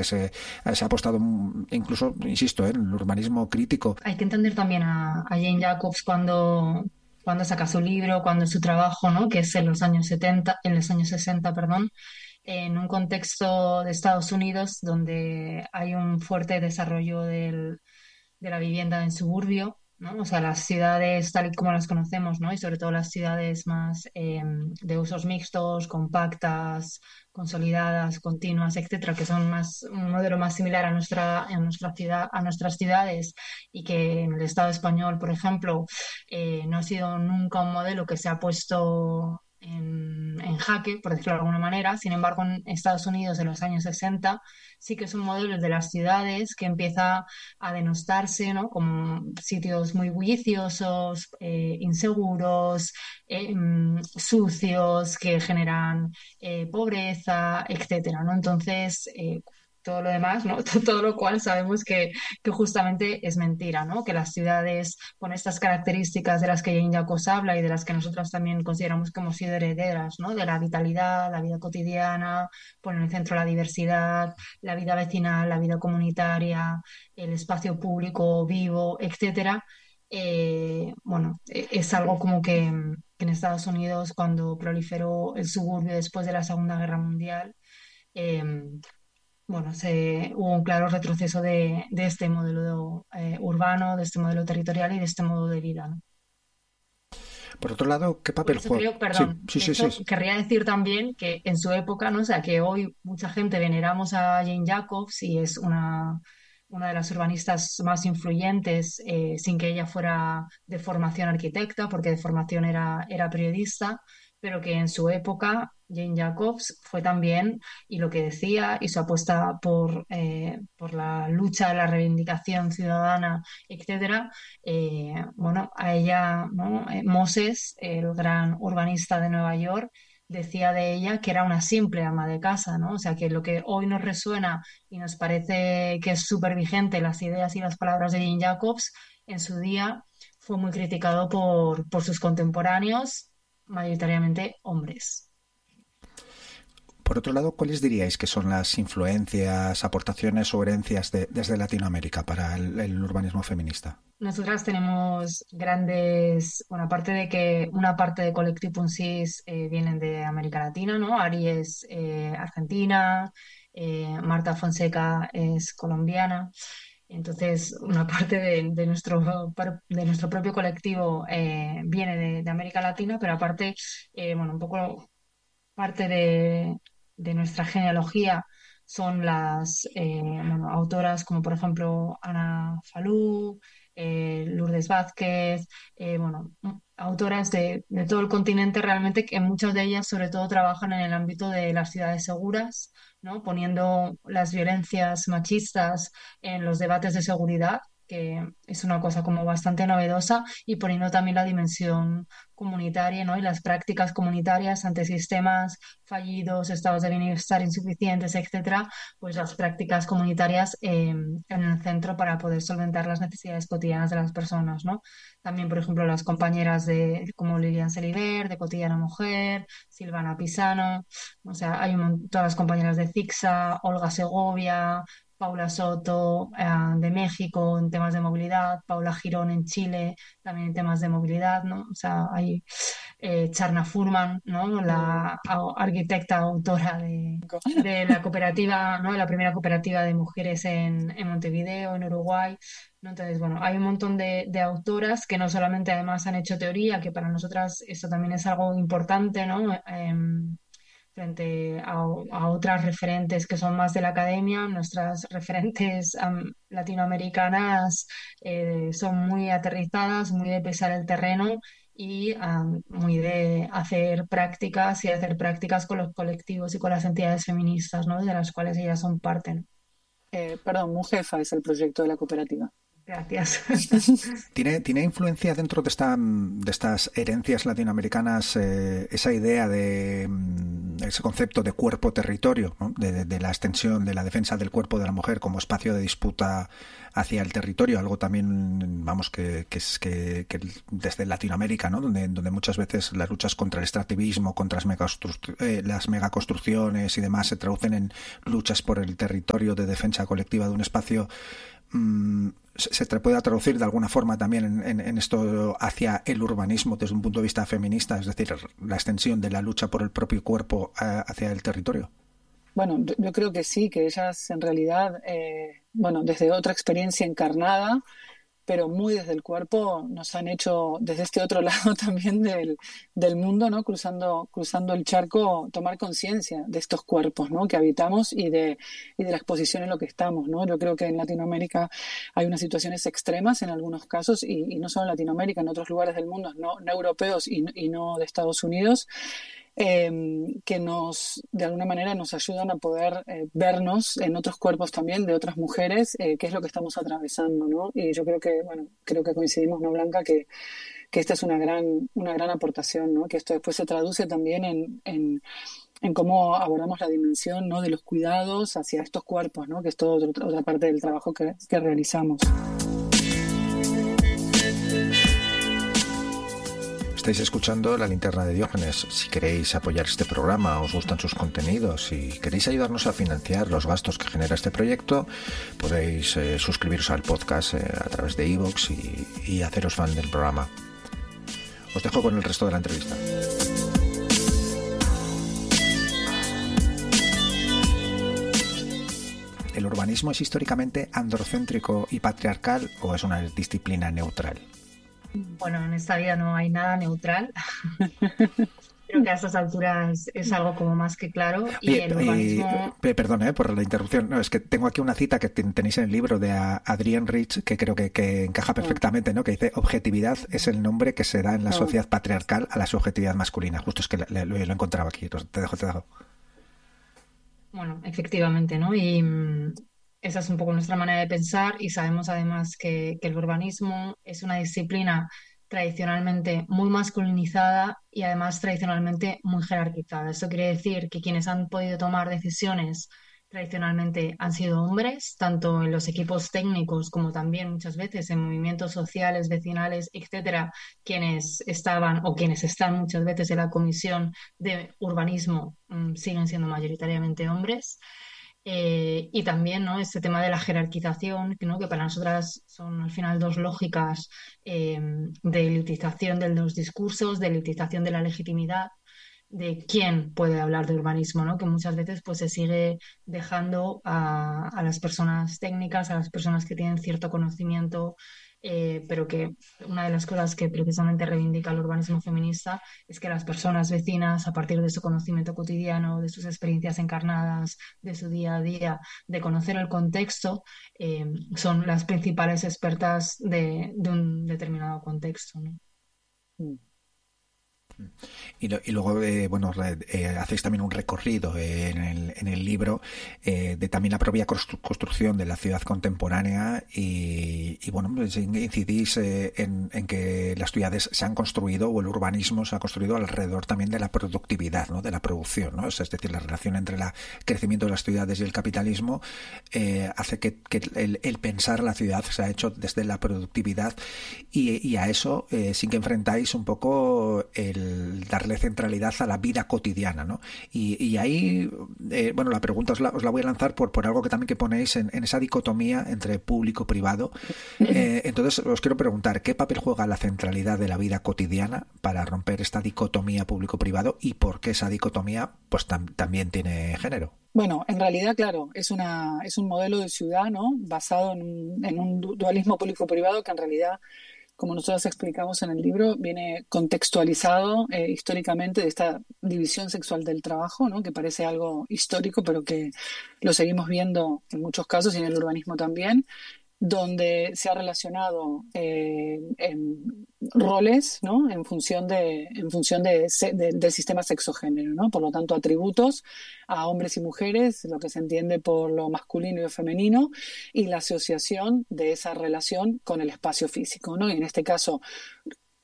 que se ha apostado incluso, insisto, en el urbanismo crítico. Hay que entender también a Jane Jacobs cuando saca su libro, cuando su trabajo, ¿no? Que es en los años 70, en los años 60, perdón, en un contexto de Estados Unidos donde hay un fuerte desarrollo de la vivienda en suburbio, ¿no? O sea, las ciudades tal y como las conocemos, ¿no? Y sobre todo las ciudades más de usos mixtos, compactas, consolidadas, continuas, etcétera, que son más un modelo más similar a nuestra ciudad, a nuestras ciudades, y que en el Estado español, por ejemplo, no ha sido nunca un modelo que se ha puesto en jaque, por decirlo de alguna manera. Sin embargo, en Estados Unidos en los años 60 sí que es un modelo de las ciudades que empieza a denostarse, ¿no? Como sitios muy bulliciosos, inseguros, sucios, que generan pobreza, etcétera, ¿no? Entonces, todo lo demás, ¿no? Todo lo cual sabemos que justamente es mentira, ¿no? Que las ciudades con estas características de las que Jane Jacobs habla y de las que nosotros también consideramos que hemos sido herederas, ¿no? De la vitalidad, la vida cotidiana, poner en el centro la diversidad, la vida vecinal, la vida comunitaria, el espacio público vivo, etcétera. Bueno, es algo como que en Estados Unidos, cuando proliferó el suburbio después de la Segunda Guerra Mundial, eh, bueno, hubo un claro retroceso de este modelo urbano, de este modelo territorial y de este modo de vida, ¿no? Por otro lado, ¿qué Por papel eso juega? creo, Sí, perdón, sí, de sí, sí. hecho, querría decir también que en su época, ¿no? O sea, que hoy mucha gente veneramos a Jane Jacobs y es una de las urbanistas más influyentes, sin que ella fuera de formación arquitecta, porque de formación era periodista, pero que en su época Jane Jacobs fue también, y lo que decía, y su apuesta por la lucha, la reivindicación ciudadana, etcétera. Bueno, a ella, ¿no? Moses, el gran urbanista de Nueva York, decía de ella que era una simple ama de casa, ¿no? O sea, que lo que hoy nos resuena y nos parece que es súper vigente, las ideas y las palabras de Jane Jacobs, en su día fue muy criticado por sus contemporáneos, mayoritariamente hombres. Por otro lado, ¿cuáles diríais que son las influencias, aportaciones o herencias desde Latinoamérica para el urbanismo feminista? Nosotras tenemos grandes, bueno, aparte de que una parte de Collective Punsis vienen de América Latina, ¿no? Ari es argentina, Marta Fonseca es colombiana. Entonces, una parte de nuestro propio colectivo viene de América Latina, pero aparte, bueno, un poco parte de nuestra genealogía son las bueno, autoras como por ejemplo Ana Falú, Lourdes Vázquez, bueno, autoras de todo el continente realmente, que muchas de ellas sobre todo trabajan en el ámbito de las ciudades seguras, ¿no? Poniendo las violencias machistas en los debates de seguridad, que es una cosa como bastante novedosa, y poniendo también la dimensión comunitaria, ¿no? Y las prácticas comunitarias ante sistemas fallidos, estados de bienestar insuficientes, etcétera, pues las prácticas comunitarias en el centro para poder solventar las necesidades cotidianas de las personas, ¿no? También, por ejemplo, las compañeras como Lilian Seliver, de Cotidiana Mujer, Silvana Pisano, o sea, todas las compañeras de CICSA, Olga Segovia, Paula Soto, de México en temas de movilidad, Paula Girón en Chile también en temas de movilidad, ¿no? O sea, hay Charna Furman, ¿no? La arquitecta autora de la cooperativa, ¿no? De la primera cooperativa de mujeres en Montevideo, en Uruguay, ¿no? Entonces, bueno, hay un montón de autoras que no solamente además han hecho teoría, que para nosotras eso también es algo importante, ¿no? Frente a otras referentes que son más de la academia. Nuestras referentes latinoamericanas son muy aterrizadas, muy de pesar el terreno y muy de hacer prácticas y hacer prácticas con los colectivos y con las entidades feministas, ¿no? De las cuales ellas son parte, ¿no? Perdón, Mujefa es el proyecto de la cooperativa. Gracias. ¿Tiene influencia dentro de estas herencias latinoamericanas esa idea de ese concepto de cuerpo-territorio, ¿no? de la extensión de la defensa del cuerpo de la mujer como espacio de disputa hacia el territorio, algo también, vamos, que desde Latinoamérica, ¿no? donde muchas veces las luchas contra el extractivismo, contra las megaconstrucciones y demás se traducen en luchas por el territorio de defensa colectiva de un espacio. Se puede traducir de alguna forma también en esto hacia el urbanismo desde un punto de vista feminista, es decir, la extensión de la lucha por el propio cuerpo hacia el territorio. Bueno, yo creo que sí, que ellas en realidad, desde otra experiencia encarnada, pero muy desde el cuerpo, nos han hecho desde este otro lado también del mundo, ¿no? Cruzando el charco, tomar conciencia de estos cuerpos, ¿no? Que habitamos y de la exposición en lo que estamos, ¿no? Yo creo que en Latinoamérica hay unas situaciones extremas en algunos casos y no solo en Latinoamérica, en otros lugares del mundo, no europeos y no de Estados Unidos, que de alguna manera nos ayudan a poder vernos en otros cuerpos también de otras mujeres, qué es lo que estamos atravesando, ¿no? Y yo creo que coincidimos, ¿no, Blanca? Que esta es una gran aportación, ¿no? Que esto después se traduce también en cómo abordamos la dimensión, ¿no? De los cuidados hacia estos cuerpos, ¿no? Que es toda otra parte del trabajo que realizamos. Estáis escuchando La Linterna de Diógenes. Si queréis apoyar este programa, os gustan sus contenidos y queréis ayudarnos a financiar los gastos que genera este proyecto, podéis suscribiros al podcast a través de iVoox y haceros fan del programa. Os dejo con el resto de la entrevista. ¿El urbanismo es históricamente androcéntrico y patriarcal o es una disciplina neutral? Bueno, en esta vida no hay nada neutral. Creo que a estas alturas es algo como más que claro. Y el urbanismo... Perdón por la interrupción. No, es que tengo aquí una cita que tenéis en el libro de Adrienne Rich que creo que encaja perfectamente, ¿no? Que dice: objetividad es el nombre que se da en la sociedad patriarcal a la subjetividad masculina. Justo es que lo encontraba aquí. Te dejo. Bueno, efectivamente, ¿no? Y esa es un poco nuestra manera de pensar y sabemos además que el urbanismo es una disciplina tradicionalmente muy masculinizada y además tradicionalmente muy jerarquizada. Eso quiere decir que quienes han podido tomar decisiones tradicionalmente han sido hombres, tanto en los equipos técnicos como también muchas veces en movimientos sociales, vecinales, etcétera, quienes estaban o quienes están muchas veces en la comisión de urbanismo siguen siendo mayoritariamente hombres. Y también, ¿no? Este tema de la jerarquización, ¿no? Que para nosotras son al final dos lógicas de elitización de los discursos, de elitización de la legitimidad, de quién puede hablar de urbanismo, ¿no? Que muchas veces pues se sigue dejando a las personas técnicas, a las personas que tienen cierto conocimiento, pero que una de las cosas que precisamente reivindica el urbanismo feminista es que las personas vecinas, a partir de su conocimiento cotidiano, de sus experiencias encarnadas, de su día a día, de conocer el contexto, son las principales expertas de un determinado contexto, ¿no? Y luego, hacéis también un recorrido en el libro de también la propia construcción de la ciudad contemporánea y pues incidís en que las ciudades se han construido, o el urbanismo se ha construido alrededor también de la productividad, ¿no? De la producción, ¿no? Es decir, la relación entre el crecimiento de las ciudades y el capitalismo hace que el pensar la ciudad se ha hecho desde la productividad y a eso sí que enfrentáis un poco el darle centralidad a la vida cotidiana, ¿no? Y ahí, la pregunta os la voy a lanzar por algo que también que ponéis en esa dicotomía entre público-privado. Entonces os quiero preguntar, ¿qué papel juega la centralidad de la vida cotidiana para romper esta dicotomía público-privado y por qué esa dicotomía pues también tiene género? Bueno, en realidad, claro, es un modelo de ciudad, ¿no? Basado en un dualismo público-privado que en realidad, como nosotros explicamos en el libro, viene contextualizado históricamente de esta división sexual del trabajo, ¿no? Que parece algo histórico, pero que lo seguimos viendo en muchos casos y en el urbanismo también, donde se ha relacionado en roles, ¿no? en función del sistema sexogénero, ¿no? Por lo tanto, atributos a hombres y mujeres, lo que se entiende por lo masculino y lo femenino, y la asociación de esa relación con el espacio físico, ¿no? Y en este caso,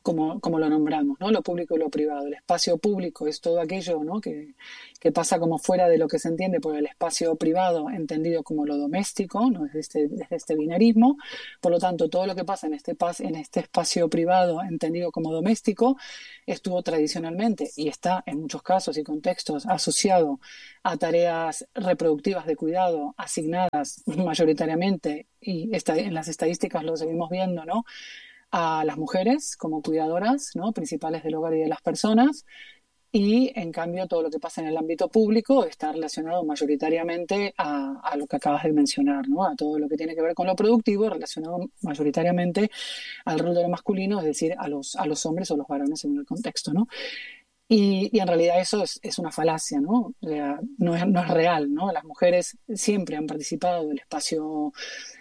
como lo nombramos, ¿no? Lo público y lo privado. El espacio público es todo aquello, ¿no? que pasa como fuera de lo que se entiende por el espacio privado, entendido como lo doméstico, ¿no? Desde este binarismo. Por lo tanto, todo lo que pasa en este espacio privado, entendido como doméstico, estuvo tradicionalmente y está en muchos casos y contextos asociado a tareas reproductivas de cuidado asignadas mayoritariamente, y en las estadísticas lo seguimos viendo, ¿no? A las mujeres como cuidadoras, ¿no? Principales del hogar y de las personas. Y en cambio todo lo que pasa en el ámbito público está relacionado mayoritariamente a lo que acabas de mencionar, ¿no? A todo lo que tiene que ver con lo productivo, relacionado mayoritariamente al rol de lo masculino, es decir, a los hombres o los varones según el contexto, ¿no? Y en realidad eso es una falacia, ¿no? O sea, no es real, ¿no? Las mujeres siempre han participado del espacio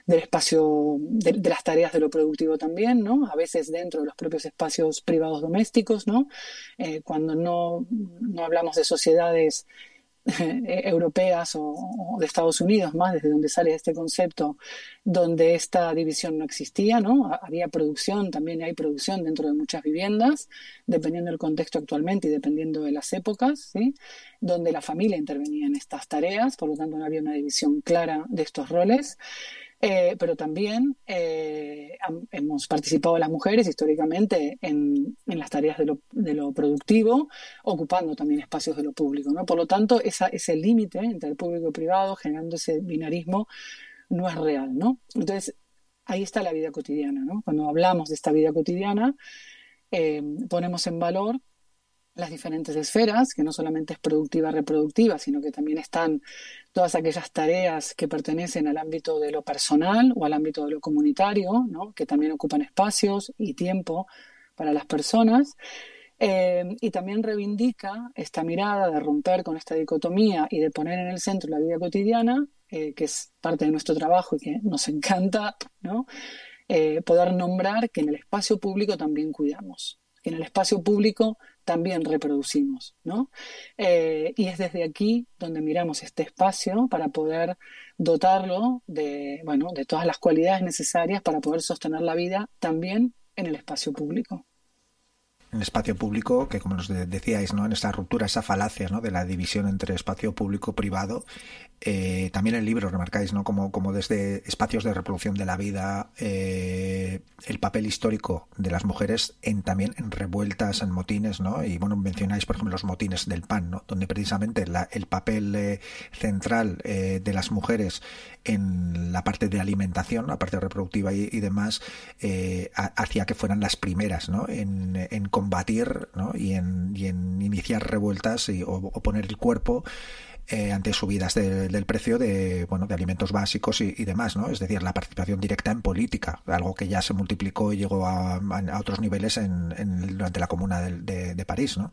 de las tareas de lo productivo también, ¿no? A veces dentro de los propios espacios privados domésticos, ¿no? Cuando no hablamos de sociedades europeas o de Estados Unidos, más desde donde sale este concepto, donde esta división no existía, ¿no? Había producción, también hay producción dentro de muchas viviendas, dependiendo del contexto actualmente y dependiendo de las épocas, ¿sí? Donde la familia intervenía en estas tareas, por lo tanto no había una división clara de estos roles. Pero también hemos participado las mujeres históricamente en las tareas de lo productivo, ocupando también espacios de lo público, ¿no? Por lo tanto, ese límite entre el público y el privado, generando ese binarismo, no es real, ¿no? Entonces, ahí está la vida cotidiana, ¿no? Cuando hablamos de esta vida cotidiana, ponemos en valor las diferentes esferas, que no solamente es productiva, reproductiva, sino que también están todas aquellas tareas que pertenecen al ámbito de lo personal o al ámbito de lo comunitario, ¿no? Que también ocupan espacios y tiempo para las personas. Y también reivindica esta mirada de romper con esta dicotomía y de poner en el centro la vida cotidiana, que es parte de nuestro trabajo y que nos encanta, ¿no? Poder nombrar que en el espacio público también cuidamos, que en el espacio público también reproducimos, ¿no? Y es desde aquí donde miramos este espacio para poder dotarlo de todas las cualidades necesarias para poder sostener la vida también en el espacio público. En espacio público, que como nos decíais, ¿no? En esa ruptura, esa falacia, ¿no? De la división entre espacio público y privado, también en el libro remarcáis, ¿no? Como desde espacios de reproducción de la vida, el papel histórico de las mujeres también en revueltas, en motines, ¿no? Y bueno, mencionáis por ejemplo los motines del pan, ¿no? Donde precisamente el papel central de las mujeres en la parte de alimentación, la parte reproductiva y demás, hacía que fueran las primeras, ¿no? En combatir, ¿no? y en iniciar revueltas o poner el cuerpo ante subidas del precio de alimentos básicos y demás, ¿no? Es decir, la participación directa en política, algo que ya se multiplicó y llegó a otros niveles durante la Comuna de París, ¿no?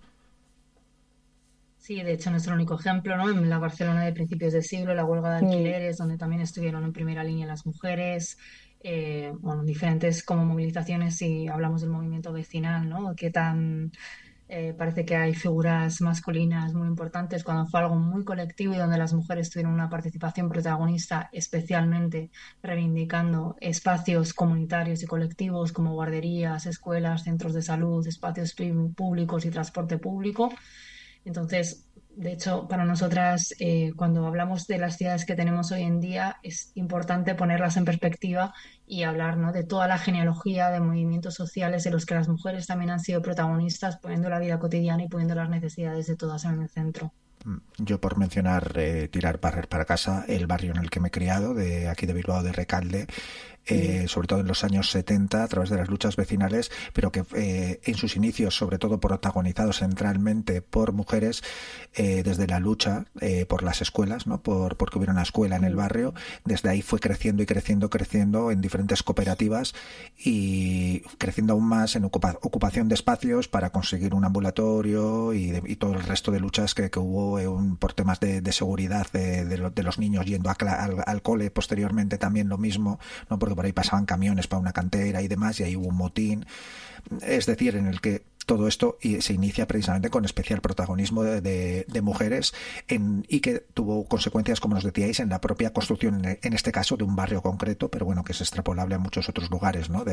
Sí, de hecho, nuestro único ejemplo, ¿no? En la Barcelona de principios de siglo, la huelga de alquileres, donde también estuvieron en primera línea las mujeres, diferentes como movilizaciones, si hablamos del movimiento vecinal, ¿no? Que tan parece que hay figuras masculinas muy importantes cuando fue algo muy colectivo y donde las mujeres tuvieron una participación protagonista, especialmente reivindicando espacios comunitarios y colectivos como guarderías, escuelas, centros de salud, espacios públicos y transporte público. Entonces, de hecho, para nosotras, cuando hablamos de las ciudades que tenemos hoy en día, es importante ponerlas en perspectiva y hablar, ¿no? De toda la genealogía de movimientos sociales de los que las mujeres también han sido protagonistas, poniendo la vida cotidiana y poniendo las necesidades de todas en el centro. Yo por mencionar tirar barrer para casa, el barrio en el que me he criado, de aquí de Bilbao, de Recalde, sobre todo en los años 70 a través de las luchas vecinales, pero que en sus inicios sobre todo protagonizados centralmente por mujeres, desde la lucha por las escuelas, ¿no? Porque hubiera una escuela en el barrio. Desde ahí fue creciendo y creciendo en diferentes cooperativas y creciendo aún más en ocupación de espacios para conseguir un ambulatorio y todo el resto de luchas que hubo por temas de seguridad de los niños yendo al cole. Posteriormente también lo mismo, ¿no? Porque por ahí pasaban camiones para una cantera y demás, y ahí hubo un motín. Es decir, en el que todo esto se inicia precisamente con especial protagonismo de mujeres y que tuvo consecuencias, como nos decíais, en la propia construcción, en este caso, de un barrio concreto, pero bueno, que es extrapolable a muchos otros lugares, ¿no?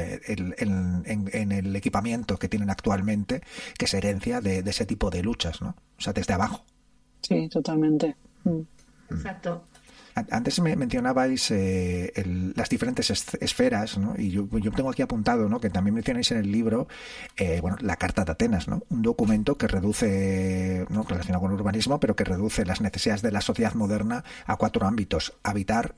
En el equipamiento que tienen actualmente, que es herencia de ese tipo de luchas, ¿no? O sea, desde abajo. Sí, totalmente. Exacto. Antes me mencionabais las diferentes esferas, ¿no? Y yo tengo aquí apuntado, ¿no?, que también mencionáis en el libro, la Carta de Atenas, ¿no? Un documento que reduce, ¿no?, relacionado con el urbanismo, pero que reduce las necesidades de la sociedad moderna a 4 ámbitos: habitar,